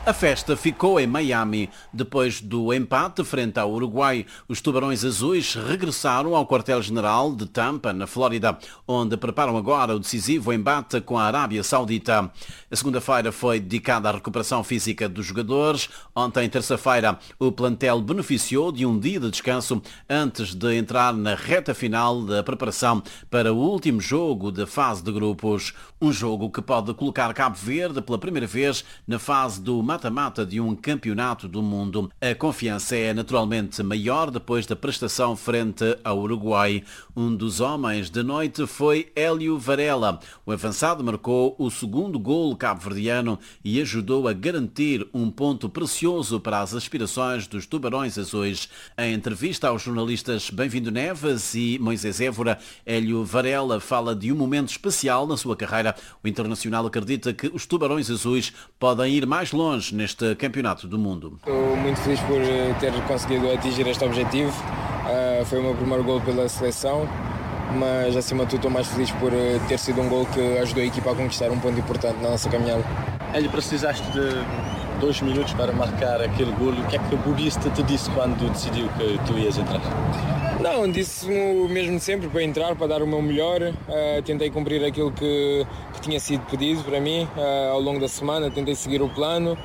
A festa ficou em Miami. Depois do empate frente ao Uruguai, os Tubarões Azuis regressaram ao quartel-general de Tampa, na Flórida, onde preparam agora o decisivo embate com a Arábia Saudita. A segunda-feira foi dedicada à recuperação física dos jogadores. Ontem, terça-feira, o plantel beneficiou de um dia de descanso antes de entrar na reta final da preparação para o último jogo da fase de grupos. Um jogo que pode colocar Cabo Verde pela primeira vez na fase do mata-mata de um campeonato do mundo. A confiança é naturalmente maior depois da prestação frente ao Uruguai. Um dos homens da noite foi Hélio Varela. O avançado marcou o segundo golo cabo-verdiano e ajudou a garantir um ponto precioso para as aspirações dos Tubarões Azuis. Em entrevista aos jornalistas Bem-vindo Neves e Moisés Évora, Hélio Varela fala de um momento especial na sua carreira. O internacional acredita que os Tubarões Azuis podem ir mais longe neste campeonato do mundo. Estou muito feliz por ter conseguido atingir este objetivo. Foi o meu primeiro gol pela seleção, mas acima de tudo estou mais feliz por ter sido um gol que ajudou a equipa a conquistar um ponto importante na nossa caminhada. Ele precisaste de 2 minutos para marcar aquele gol. O que é que o Bubista te disse quando decidiu que tu ias entrar? Não, disse-me o mesmo de sempre, para entrar, para dar o meu melhor. Tentei cumprir aquilo que tinha sido pedido para mim ao longo da semana, tentei seguir o plano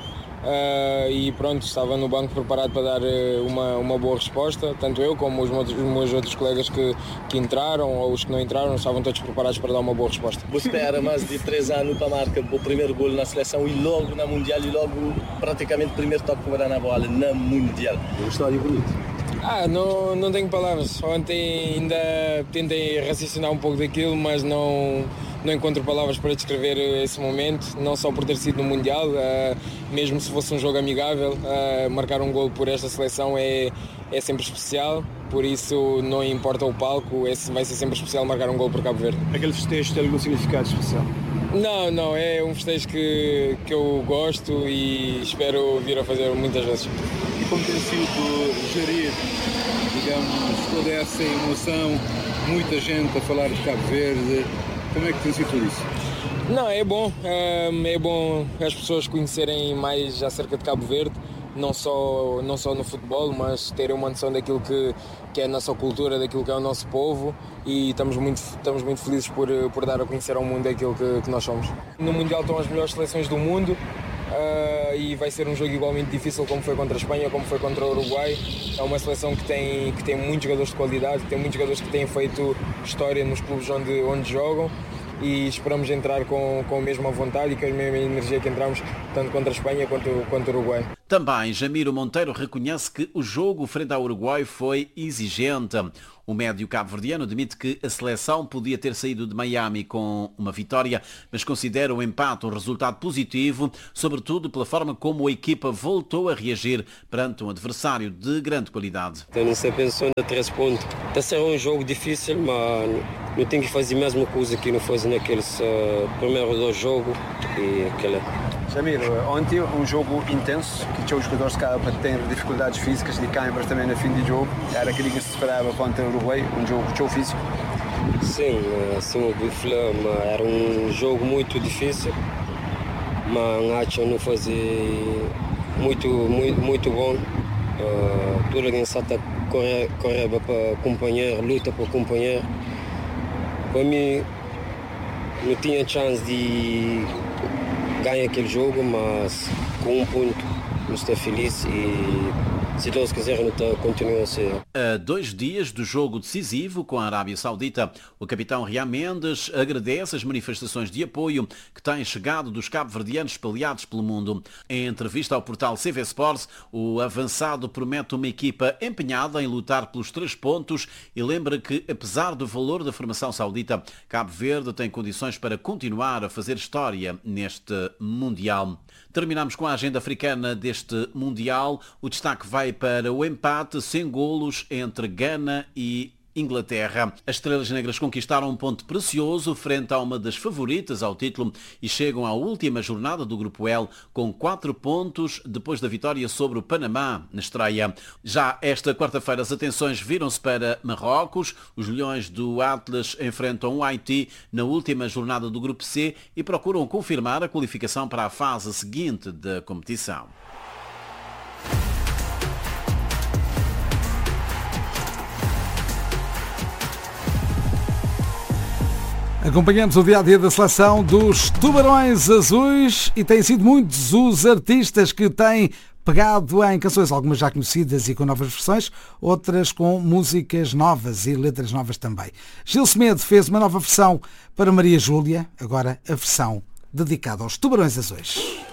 e pronto, estava no banco preparado para dar uma boa resposta. Tanto eu como os meus outros colegas que entraram ou os que não entraram estavam todos preparados para dar uma boa resposta. Você espera mais de 3 anos para marcar o primeiro gol na seleção e logo na Mundial e logo praticamente o primeiro toque para dar na bola na Mundial. Um estádio bonito. Não tenho palavras. Ontem ainda tentei raciocinar um pouco daquilo, mas não encontro palavras para descrever esse momento, não só por ter sido no Mundial, mesmo se fosse um jogo amigável, marcar um gol por esta seleção é sempre especial, por isso não importa o palco, vai ser sempre especial marcar um gol por Cabo Verde. Aquele festejo tem algum significado especial? Não, é um festejo que eu gosto e espero vir a fazer muitas vezes. E como tem sido gerir, digamos, toda essa emoção, muita gente a falar de Cabo Verde, como é que tem sido tudo isso? É bom as pessoas conhecerem mais acerca de Cabo Verde, não só no futebol, mas terem uma noção daquilo que é a nossa cultura, daquilo que é o nosso povo, e estamos muito felizes por dar a conhecer ao mundo aquilo que nós somos. No Mundial estão as melhores seleções do mundo e vai ser um jogo igualmente difícil como foi contra a Espanha, como foi contra o Uruguai. É uma seleção que tem muitos jogadores de qualidade, que tem muitos jogadores que têm feito história nos clubes onde jogam, e esperamos entrar com a mesma vontade e com a mesma energia que entramos tanto contra a Espanha quanto o Uruguai. Também Jamiro Monteiro reconhece que o jogo frente ao Uruguai foi exigente. O médio cabo-verdiano admite que a seleção podia ter saído de Miami com uma vitória, mas considera o empate um resultado positivo, sobretudo pela forma como a equipa voltou a reagir perante um adversário de grande qualidade. Eu não sei, pensando a 3 pontos. Está a ser um jogo difícil, mas não tenho que fazer a mesma coisa que não fiz naqueles primeiros 2 jogos. Jamiro, ontem um jogo intenso, que os jogadores para ter dificuldades físicas de câimbras também no fim de jogo. Era aquilo que se esperava contra o Uruguai, um jogo físico. Sim, assim o Bifla, era um jogo muito difícil, mas acho que não fazer muito bom. Tudo alguém está correr para companheiro, luta para companheiro. Para mim, não tinha chance de ganhar aquele jogo, mas com 1 ponto eu estou feliz e, se Deus quiser, continua a ser. A 2 dias do jogo decisivo com a Arábia Saudita, o capitão Rian Mendes agradece as manifestações de apoio que têm chegado dos cabo-verdianos espalhados pelo mundo. Em entrevista ao portal CV Sports, o avançado promete uma equipa empenhada em lutar pelos 3 pontos e lembra que, apesar do valor da formação saudita, Cabo Verde tem condições para continuar a fazer história neste Mundial. Terminamos com a agenda africana deste Mundial. O destaque vai para o empate sem golos entre Gana e Inglaterra. As Estrelas Negras conquistaram um ponto precioso frente a uma das favoritas ao título e chegam à última jornada do Grupo L com 4 pontos depois da vitória sobre o Panamá na estreia. Já esta quarta-feira as atenções viram-se para Marrocos. Os Leões do Atlas enfrentam o Haiti na última jornada do Grupo C e procuram confirmar a qualificação para a fase seguinte da competição. Acompanhamos o dia-a-dia da seleção dos Tubarões Azuis e têm sido muitos os artistas que têm pegado em canções, algumas já conhecidas e com novas versões, outras com músicas novas e letras novas também. Gil Semedo fez uma nova versão para Maria Júlia, agora a versão dedicada aos Tubarões Azuis.